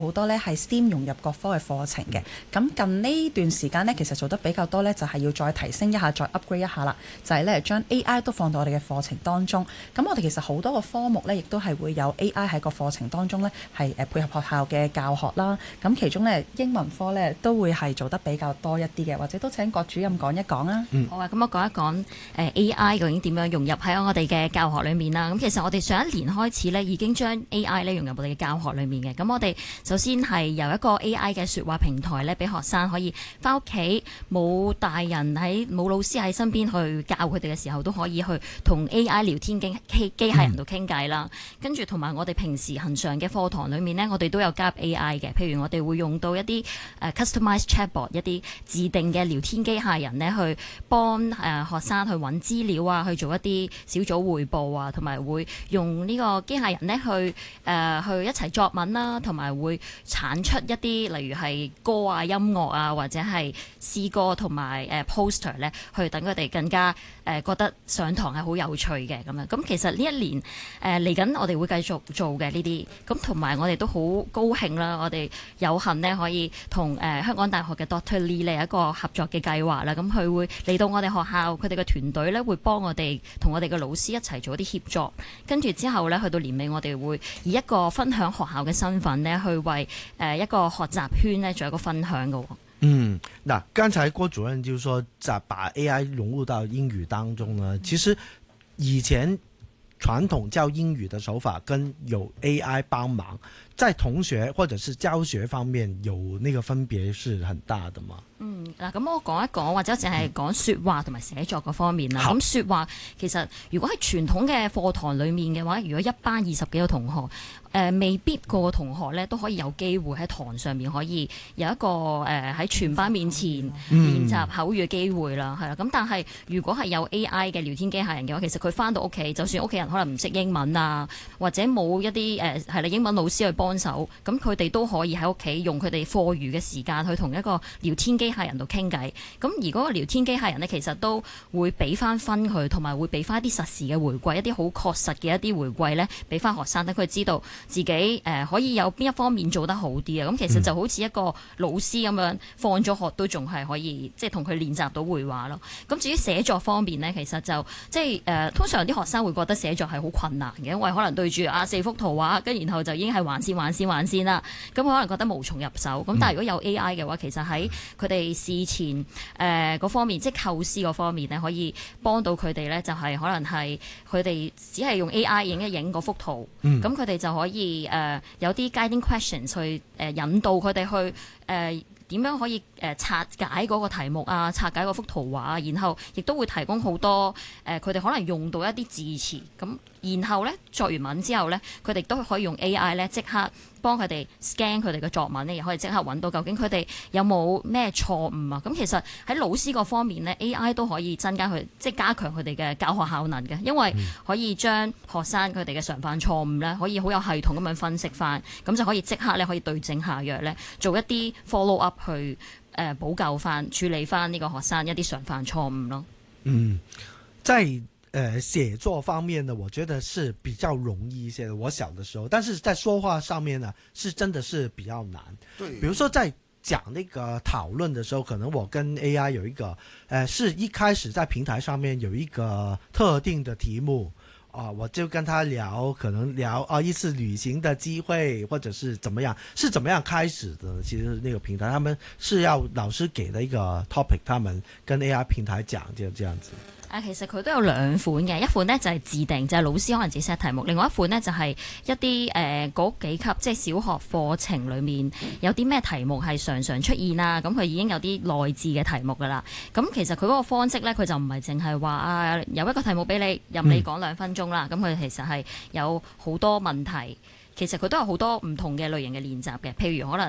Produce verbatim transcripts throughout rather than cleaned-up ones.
好多咧係 S T E A M 融入各科嘅課程嘅，咁近呢段時間呢，其實做得比較多呢，就係要再提升一下，再 upgrade 一下啦，就係咧將 A I 都放到我哋嘅課程當中。咁我哋其實好多個科目呢，亦都係會有 A I 喺個課程當中呢，係誒配合學校嘅教學啦。咁其中呢，英文科呢，都會係做得比較多一啲嘅，或者都請郭主任講一講啊。 嗯、好啊，咁我講一講誒 A I 究竟點樣融入喺我哋嘅教學裏面啦。咁其實我哋上一年開始呢，已經將 A I 咧融入我哋嘅教學裏面嘅。咁我哋首先係由一個 A I 嘅說話平台咧，俾學生可以翻屋企冇大人喺冇老師喺身邊去教佢哋嘅時候，都可以去同 A I 聊天機機機械人度傾偈啦。跟住同埋我哋平時恆常嘅課堂裏面呢，我哋都有加入 A I 嘅。譬如我哋會用到一啲誒 customized chatbot 一啲自定嘅聊天機械人呢，去幫誒學生去揾資料啊，去做一啲小組彙報啊，同埋會用呢個機械人呢去誒、呃、去一齊作文啦，同埋會產出一啲例如係歌啊、音樂啊，或者係詩歌同埋誒 poster 咧，去等佢哋更加誒、呃、覺得上堂係好有趣嘅咁樣。咁其實呢一年誒嚟緊，呃、我哋會繼續做嘅呢啲。咁同埋我哋都好高興啦，我哋有幸呢可以同誒、呃、香港大學嘅 Doctor Lee 咧一個合作嘅計劃啦。咁佢會嚟到我哋學校，佢哋嘅團隊咧會幫我哋同我哋嘅老師一齊做一啲協作。跟住之後咧，去到年尾我哋會以一個分享學校嘅身份咧，去為誒一個學習圈咧，做一個分享嘅。 嗯，嗱，剛才郭主任就說，在把 A I 融入到英語當中呢，其實以前傳統教英語的手法跟有 A I 幫忙，在同學或者是教學方面有那個分別是很大的嘛？ 嗯，嗱，咁我講一講，或者淨係講説話同埋寫作嗰方面啦。咁説話其實如果喺傳統嘅課堂裡面嘅話，如果一班二十幾個同學，誒、呃、未必個個同學咧都可以有機會喺堂上面可以有一個誒喺、呃、全班面前練習口語嘅機會啦，係啦、嗯。咁但係如果係有 A I 嘅聊天機械人嘅話，其實佢返到屋企，就算屋企人可能唔識英文啊，或者冇一啲誒係啦英文老師去幫手，咁佢哋都可以喺屋企用佢哋課餘嘅時間去同一個聊天機械人度傾偈。咁而嗰個聊天機械人呢，其實都會俾翻分佢，同埋會俾翻一啲實時嘅回饋，一啲好確實嘅一啲回饋呢，俾翻學生，等佢知道自己誒、呃、可以有邊一方面做得好啲啊。咁其實就好似一個老師咁樣，放咗學都仲係可以即係同佢練習到會話咯。咁至於寫作方面呢，其實就即係誒、呃、通常啲學生會覺得寫作係好困難嘅，因為可能對住啊四幅圖畫，跟然後就已經係橫線橫線橫線啦。咁可能覺得無從入手。咁但係如果有 A I 嘅話，其實喺佢哋事前誒嗰、呃、方面，即係構思嗰方面咧，可以幫到佢哋咧，就係、是、可能係佢哋只係用 A I 影一影嗰幅圖，咁佢哋就可以誒、呃、有啲 guiding questions 去誒、呃、引導佢哋去誒。呃點樣可以誒、呃、拆解嗰個題目啊，拆解嗰幅圖畫啊，然後亦都會提供好多誒佢哋可能用到一啲字詞，咁然後咧作完文之後咧，佢哋都可以用 A I 咧即刻幫佢哋 scan 佢哋嘅作文咧，亦可以即刻揾到究竟佢哋有冇咩錯誤啊。咁其實喺老師嗰方面咧 ，A I 都可以增加佢即係加強佢哋嘅教學效能嘅，因為可以將學生佢哋嘅常犯錯誤咧，可以好有系統咁樣分析翻，咁就可以即刻咧可以對症下藥咧，做一啲 follow up。去誒、呃、補救翻、處理翻呢個學生一啲常犯錯誤咯。 嗯，在誒、呃、寫作方面呢，我覺得是比較容易一些的。我小的時候，但是在說話上面呢，是真的是比較難。對，比如說在講那個討論的時候，可能我跟 A I 有一個誒、呃，是一開始在平台上面有一個特定的題目。啊，我就跟他聊，可能聊啊一次旅行的機會，或者是怎麼樣，是怎麼樣開始的？其實那個平台，他們是要老師給的一個 topic，他們跟 A I 平台講，就這樣子。 啊，其實佢都有兩款嘅，一款呢就係自定，就係、是、老師可能自己 set 題目；另外一款呢就係一啲誒嗰幾級，即係小學課程裡面有啲咩題目係常常出現啊。咁佢已經有啲內置嘅題目噶啦。咁其實佢嗰個方式呢，佢就唔係淨係話啊有一個題目俾你，任你講兩分鐘啦。咁佢、嗯、其實係有好多問題。其實佢都有好多唔同嘅類型嘅練習嘅，譬如可能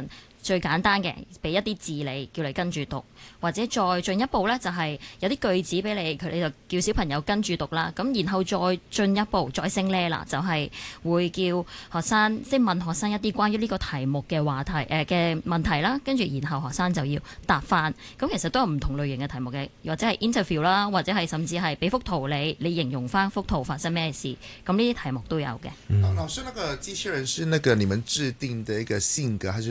最簡單嘅，俾一啲字你，叫你跟住讀，或者再進一步呢，就係有啲句子俾你，佢你就叫小朋友跟住讀啦。咁然後再進一步再升呢啦，就係會叫學生即係問學生一啲關於呢個題目嘅話題誒嘅、呃、問題啦，跟住然後學生就要答翻。咁其實都有唔同類型嘅題目嘅，或者係 interview 啦，或者係甚至係俾幅圖你，你形容翻幅圖發生咩事。咁呢啲題目都有嘅。 老師，那個機器人是那個你們制定的一個性格，還是